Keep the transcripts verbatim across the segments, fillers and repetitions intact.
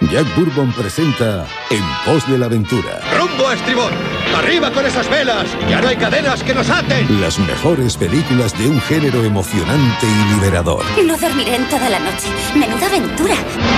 Jack Bourbon presenta En pos de la aventura. ¡Rumbo a estribor! ¡Arriba con esas velas! ¡Ya no hay cadenas que nos aten! Las mejores películas de un género emocionante y liberador. No dormiré en toda la noche. ¡Menuda aventura!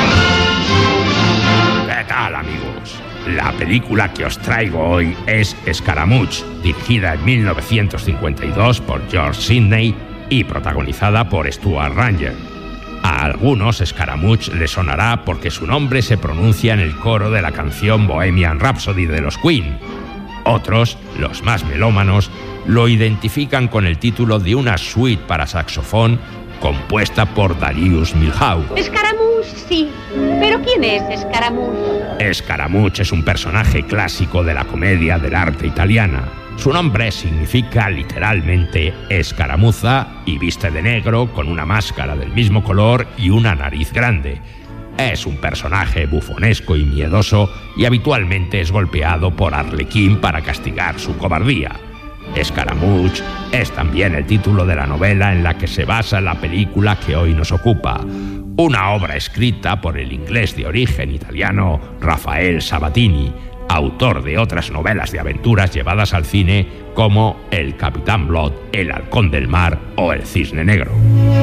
¿Qué tal, amigos? La película que os traigo hoy es Scaramouche, dirigida en mil novecientos cincuenta y dos por George Sidney y protagonizada por Stuart Ranger. A algunos Scaramouche les sonará porque su nombre se pronuncia en el coro de la canción Bohemian Rhapsody de los Queen. Otros, los más melómanos, lo identifican con el título de una suite para saxofón compuesta por Darius Milhaud. Scaramouche, sí. ¿Pero quién es Scaramouche? Scaramouche es un personaje clásico de la comedia del arte italiana. Su nombre significa literalmente escaramuza y viste de negro con una máscara del mismo color y una nariz grande. Es un personaje bufonesco y miedoso y habitualmente es golpeado por Arlequín para castigar su cobardía. Scaramouche es también el título de la novela en la que se basa la película que hoy nos ocupa, una obra escrita por el inglés de origen italiano Rafael Sabatini, autor de otras novelas de aventuras llevadas al cine como El Capitán Blood, El Halcón del Mar o El Cisne Negro.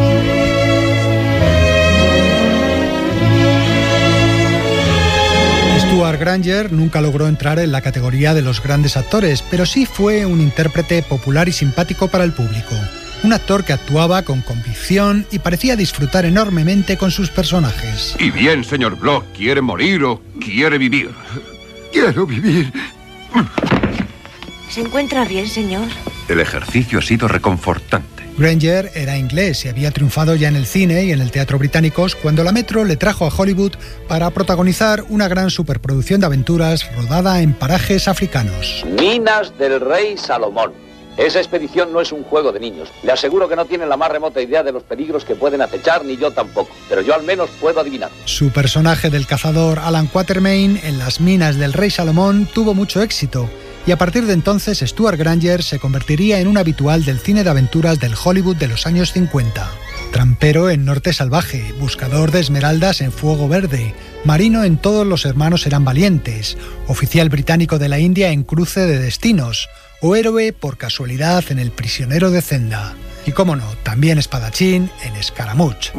Stuart Granger nunca logró entrar en la categoría de los grandes actores, pero sí fue un intérprete popular y simpático para el público. Un actor que actuaba con convicción y parecía disfrutar enormemente con sus personajes. Y bien, señor Block, ¿quiere morir o quiere vivir? Quiero vivir. ¿Se encuentra bien, señor? El ejercicio ha sido reconfortante. Granger era inglés y había triunfado ya en el cine y en el teatro británicos cuando la Metro le trajo a Hollywood para protagonizar una gran superproducción de aventuras rodada en parajes africanos. Minas del Rey Salomón. Esa expedición no es un juego de niños. Le aseguro que no tienen la más remota idea de los peligros que pueden acechar, ni yo tampoco. Pero yo al menos puedo adivinar. Su personaje del cazador Alan Quatermain en las minas del Rey Salomón tuvo mucho éxito. Y a partir de entonces Stuart Granger se convertiría en un habitual del cine de aventuras del Hollywood de los años cincuenta. Trampero en Norte Salvaje, buscador de esmeraldas en Fuego Verde, marino en Todos los hermanos eran valientes, oficial británico de la India en Cruce de destinos, o héroe por casualidad en El prisionero de Zenda. Y cómo no, también espadachín en Scaramouche.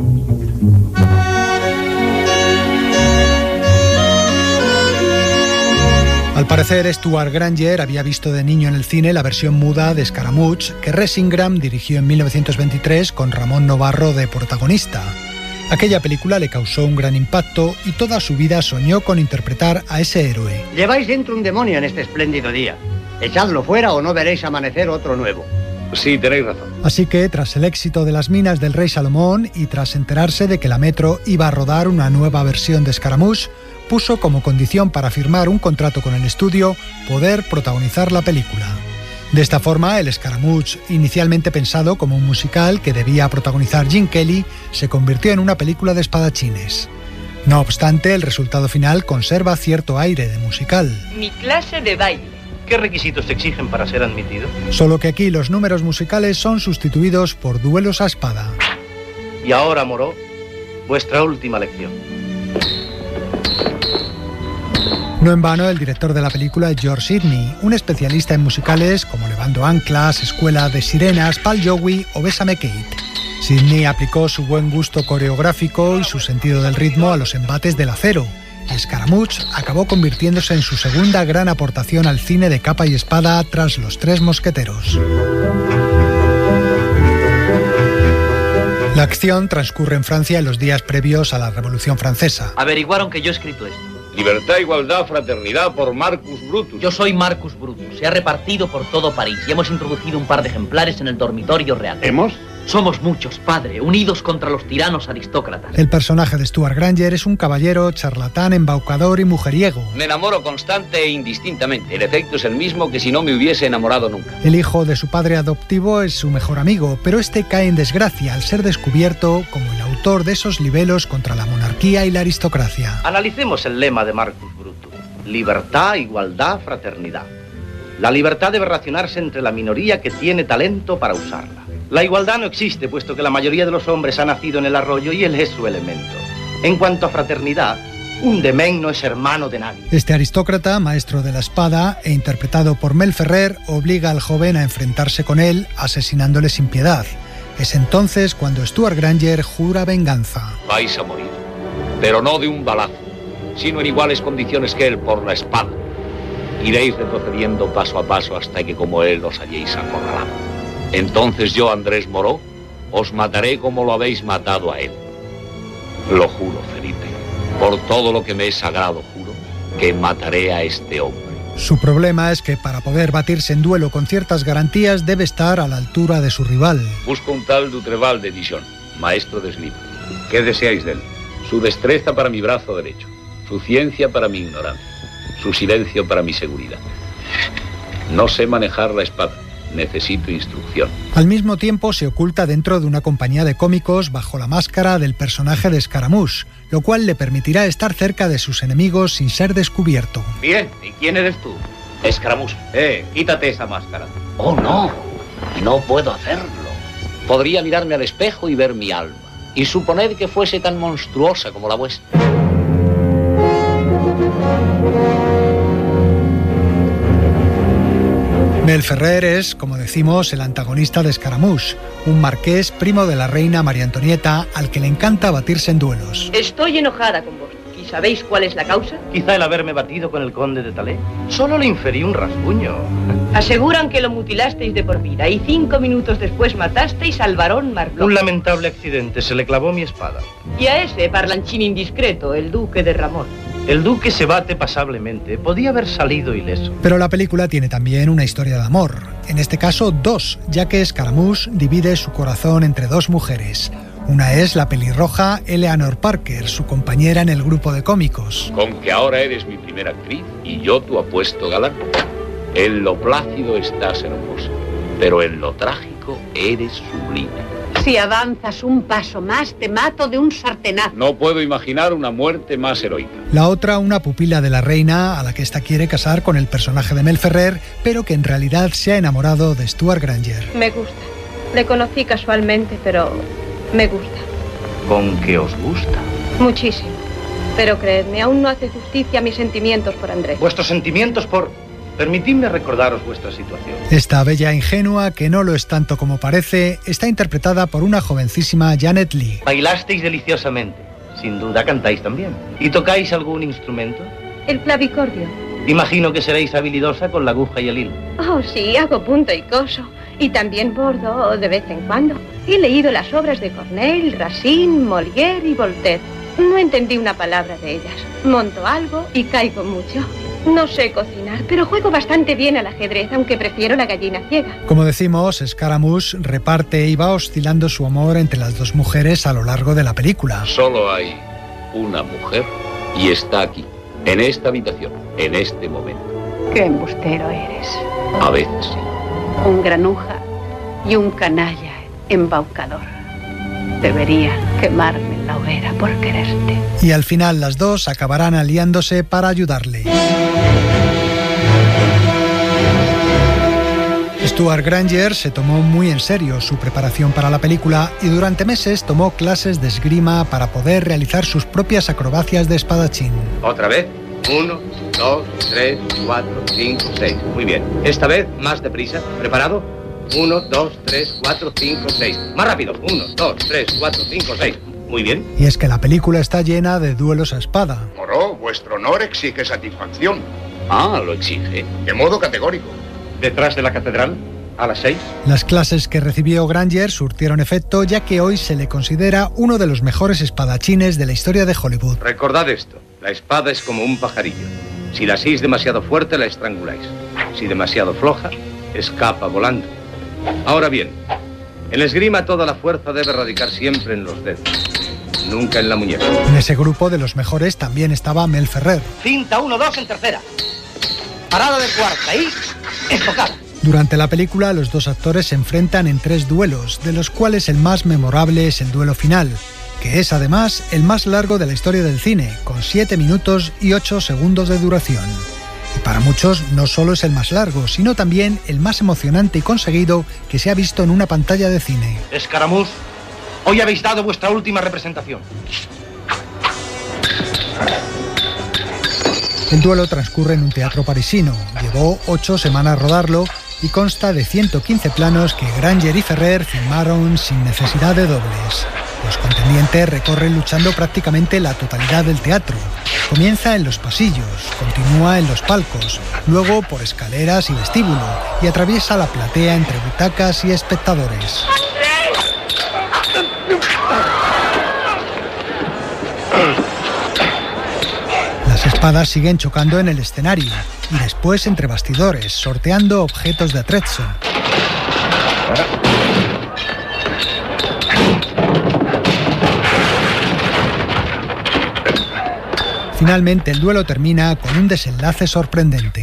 Al parecer, Stuart Granger había visto de niño en el cine la versión muda de Scaramouche que Res Ingram dirigió en mil novecientos veintitrés con Ramón Novarro de protagonista. Aquella película le causó un gran impacto y toda su vida soñó con interpretar a ese héroe. Lleváis dentro un demonio en este espléndido día. Echadlo fuera o no veréis amanecer otro nuevo. Sí, tenéis razón. Así que, tras el éxito de las minas del Rey Salomón y tras enterarse de que la Metro iba a rodar una nueva versión de Scaramouche, puso como condición para firmar un contrato con el estudio poder protagonizar la película. De esta forma, el Scaramouche, inicialmente pensado como un musical que debía protagonizar Gene Kelly, se convirtió en una película de espadachines. No obstante, el resultado final conserva cierto aire de musical. Mi clase de baile. ¿Qué requisitos se exigen para ser admitido? Solo que aquí los números musicales son sustituidos por duelos a espada. Y ahora, Moró, vuestra última lección. No en vano, el director de la película es George Sidney, un especialista en musicales como Levando Anclas, Escuela de Sirenas, Pal Joey o Bésame Kate. Sidney aplicó su buen gusto coreográfico y su sentido del ritmo a los embates del acero. Scaramouche acabó convirtiéndose en su segunda gran aportación al cine de capa y espada tras Los Tres Mosqueteros. La acción transcurre en Francia en los días previos a la Revolución Francesa. Averiguaron que yo he escrito esto. Libertad, igualdad, fraternidad por Marcus Brutus. Yo soy Marcus Brutus. Se ha repartido por todo París y hemos introducido un par de ejemplares en el dormitorio real. ¿Hemos? Somos muchos, padre, unidos contra los tiranos aristócratas. El personaje de Stuart Granger es un caballero charlatán, embaucador y mujeriego. Me enamoro constante e indistintamente. El efecto es el mismo que si no me hubiese enamorado nunca. El hijo de su padre adoptivo es su mejor amigo, pero este cae en desgracia al ser descubierto como el autor de esos libelos contra la monarquía y la aristocracia. Analicemos el lema de Marcus Brutus. Libertad, igualdad, fraternidad. La libertad debe racionarse entre la minoría que tiene talento para usarla. La igualdad no existe, puesto que la mayoría de los hombres ha nacido en el arroyo y él es su elemento. En cuanto a fraternidad, Un demén no es hermano de nadie. Este aristócrata, maestro de la espada e interpretado por Mel Ferrer, obliga al joven a enfrentarse con él, asesinándole sin piedad. Es entonces cuando Stuart Granger jura venganza. Vais a morir, pero no de un balazo, sino en iguales condiciones que él por la espada. Iréis retrocediendo paso a paso hasta que como él os halléis acorralado. Entonces yo, Andrés Moró, os mataré como lo habéis matado a él. Lo juro, Felipe, por todo lo que me es sagrado, juro, que mataré a este hombre. Su problema es que para poder batirse en duelo con ciertas garantías debe estar a la altura de su rival. Busco un tal Dutreval de Dijon, maestro de esgrima. ¿Qué deseáis de él? Su destreza para mi brazo derecho, su ciencia para mi ignorancia, su silencio para mi seguridad. No sé manejar la espada, necesito instrucción. Al mismo tiempo se oculta dentro de una compañía de cómicos bajo la máscara del personaje de Scaramouche, lo cual le permitirá estar cerca de sus enemigos sin ser descubierto. Bien, ¿y quién eres tú? Escaramouche. Eh, quítate esa máscara. Oh, no, no puedo hacerlo. Podría mirarme al espejo y ver mi alma, y suponed que fuese tan monstruosa como la vuestra. Mel Ferrer es, como decimos, el antagonista de Scaramouche, un marqués primo de la reina María Antonieta al que le encanta batirse en duelos. Estoy enojada con vos. ¿Y sabéis cuál es la causa? Quizá el haberme batido con el conde de Talé. Solo le inferí un rasguño. Aseguran que lo mutilasteis de por vida y cinco minutos después matasteis al barón Marblot. Un lamentable accidente, se le clavó mi espada. Y a ese parlanchín indiscreto, el duque de Ramón. El duque se bate pasablemente. Podía haber salido ileso. Pero la película tiene también una historia de amor. En este caso, dos, ya que Scaramouche divide su corazón entre dos mujeres. Una es la pelirroja Eleanor Parker, su compañera en el grupo de cómicos. Con que ahora eres mi primera actriz y yo tu apuesto galán. En lo plácido estás hermosa, pero en lo trágico eres sublime. Si avanzas un paso más, te mato de un sartenazo. No puedo imaginar una muerte más heroica. La otra, una pupila de la reina, a la que ésta quiere casar con el personaje de Mel Ferrer, pero que en realidad se ha enamorado de Stuart Granger. Me gusta. Le conocí casualmente, pero me gusta. ¿Con qué os gusta? Muchísimo. Pero creedme, aún no hace justicia a mis sentimientos por Andrés. ¿Vuestros sentimientos por...? Permitidme recordaros vuestra situación. Esta bella ingenua, que no lo es tanto como parece, está interpretada por una jovencísima Janet Leigh. Bailasteis deliciosamente. Sin duda cantáis también. ¿Y tocáis algún instrumento? El clavicordio. Imagino que seréis habilidosa con la aguja y el hilo. Oh, sí, hago punto y coso. Y también bordo de vez en cuando. He leído las obras de Corneille, Racine, Molière y Voltaire. No entendí una palabra de ellas. Monto algo y caigo mucho. No sé cocinar, pero juego bastante bien al ajedrez, aunque prefiero la gallina ciega. Como decimos, Scaramouche reparte y va oscilando su amor entre las dos mujeres a lo largo de la película. Solo hay una mujer y está aquí, en esta habitación, en este momento. Qué embustero eres. A veces sí. Un granuja y un canalla embaucador. Debería quemarme en la hoguera por quererte. Y al final las dos acabarán aliándose para ayudarle. Stuart Granger se tomó muy en serio su preparación para la película y durante meses tomó clases de esgrima para poder realizar sus propias acrobacias de espadachín. ¿Otra vez? Uno, dos, tres, cuatro, cinco, seis. Muy bien. Esta vez más deprisa. ¿Preparado? Uno, dos, tres, cuatro, cinco, seis. Más rápido. Uno, dos, tres, cuatro, cinco, seis. Muy bien. Y es que la película está llena de duelos a espada. Moró, vuestro honor exige satisfacción. Ah, lo exige. De modo categórico. Detrás de la catedral, a las seis. Las clases que recibió Granger surtieron efecto, ya que hoy se le considera uno de los mejores espadachines de la historia de Hollywood. Recordad esto, la espada es como un pajarillo. Si la asís demasiado fuerte, la estranguláis. Si demasiado floja, escapa volando. Ahora bien, en esgrima toda la fuerza debe radicar siempre en los dedos, nunca en la muñeca. En ese grupo de los mejores también estaba Mel Ferrer. Cinta uno dos en tercera. Parada de cuarta y estocada. Durante la película, los dos actores se enfrentan en tres duelos, de los cuales el más memorable es el duelo final, que es además el más largo de la historia del cine, con siete minutos y ocho segundos de duración. Y para muchos no solo es el más largo, sino también el más emocionante y conseguido que se ha visto en una pantalla de cine. Escaramuz, hoy habéis dado vuestra última representación. El duelo transcurre en un teatro parisino. Llevó ocho semanas rodarlo y consta de ciento quince planos que Granger y Ferrer filmaron sin necesidad de dobles. Los contendientes recorren luchando prácticamente la totalidad del teatro. Comienza en los pasillos, continúa en los palcos, luego por escaleras y vestíbulo, y atraviesa la platea entre butacas y espectadores. Las espadas siguen chocando en el escenario y después entre bastidores, sorteando objetos de atrezzo. Finalmente el duelo termina con un desenlace sorprendente.